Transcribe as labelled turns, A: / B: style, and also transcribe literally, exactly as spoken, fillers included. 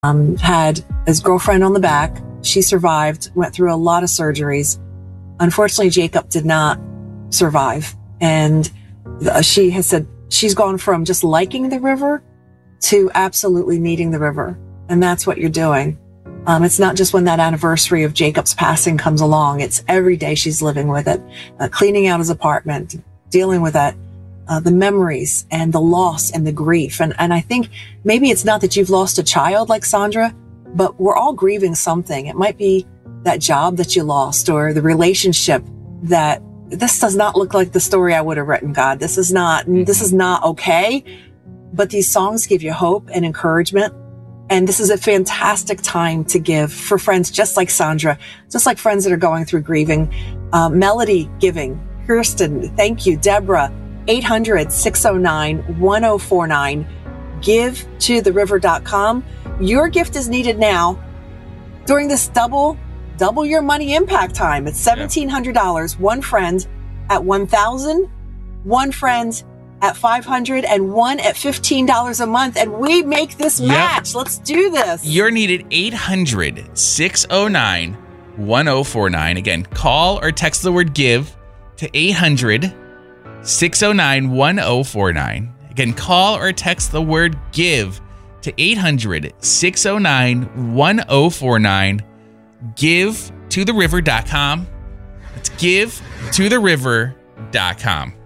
A: Um, had his girlfriend on the back. She survived, went through a lot of surgeries. Unfortunately, Jacob did not survive. And she has said she's gone from just liking the river to absolutely needing the river. And that's what you're doing. Um, it's not just when that anniversary of Jacob's passing comes along. It's every day she's living with it, uh, cleaning out his apartment, dealing with that, uh, the memories and the loss and the grief. And, and I think maybe it's not that you've lost a child like Sandra, but we're all grieving something. It might be that job that you lost or the relationship that this does not look like the story I would have written, God. This is not, this is not okay. But these songs give you hope and encouragement. And this is a fantastic time to give for friends just like Sandra, just like friends that are going through grieving. Uh, Melody giving. Kirsten, thank you. Deborah, eight hundred, six oh nine, one oh four nine. give to the river dot com. Your gift is needed now during this double, double your money impact time. It's seventeen hundred dollars. One friend at one thousand dollars, one friend at five hundred dollars, and one at fifteen dollars a month. And we make this match. Yep. Let's do this.
B: You're needed eight hundred, six oh nine, one oh four nine. Again, call or text the word give to eight hundred, six oh nine, one oh four nine. Again, call or text the word give to eight hundred, six oh nine, one oh four nine. give to the river dot com. It's give to the river dot com.